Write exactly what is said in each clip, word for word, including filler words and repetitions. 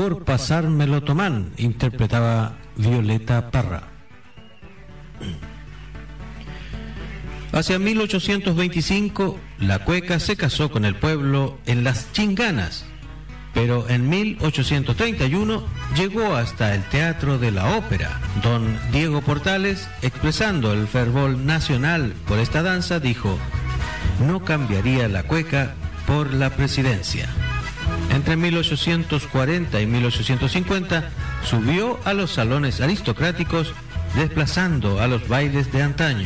Por pasármelo tomán, interpretaba Violeta Parra. Hacia mil ochocientos veinticinco, la cueca se casó con el pueblo en las Chinganas, pero en mil ochocientos treinta y uno llegó hasta el Teatro de la Ópera. Don Diego Portales, expresando el fervor nacional por esta danza, dijo: no cambiaría la cueca por la presidencia. Entre mil ochocientos cuarenta y mil ochocientos cincuenta subió a los salones aristocráticos, desplazando a los bailes de antaño.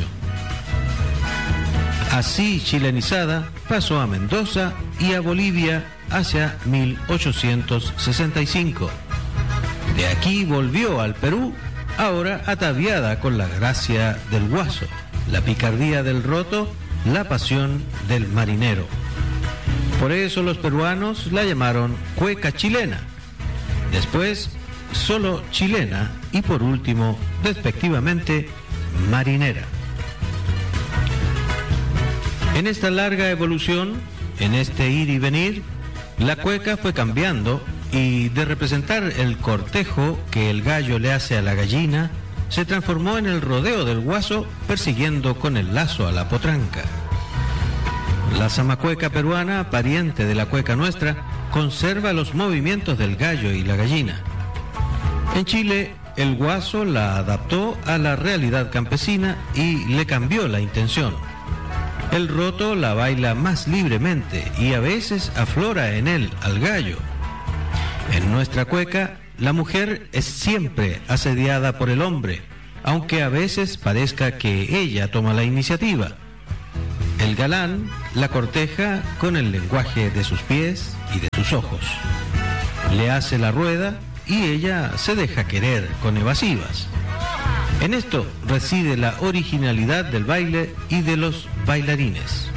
Así chilenizada, pasó a Mendoza y a Bolivia hacia mil ochocientos sesenta y cinco. De aquí volvió al Perú, ahora ataviada con la gracia del guaso, la picardía del roto, la pasión del marinero. Por eso los peruanos la llamaron cueca chilena, después solo chilena y por último, despectivamente, marinera. En esta larga evolución, en este ir y venir, la cueca fue cambiando y de representar el cortejo que el gallo le hace a la gallina, se transformó en el rodeo del guaso persiguiendo con el lazo a la potranca. La zamacueca peruana, pariente de la cueca nuestra, conserva los movimientos del gallo y la gallina. En Chile, el guaso la adaptó a la realidad campesina y le cambió la intención. El roto la baila más libremente y a veces aflora en él al gallo. En nuestra cueca, la mujer es siempre asediada por el hombre, aunque a veces parezca que ella toma la iniciativa. El galán la corteja con el lenguaje de sus pies y de sus ojos. Le hace la rueda y ella se deja querer con evasivas. En esto reside la originalidad del baile y de los bailarines.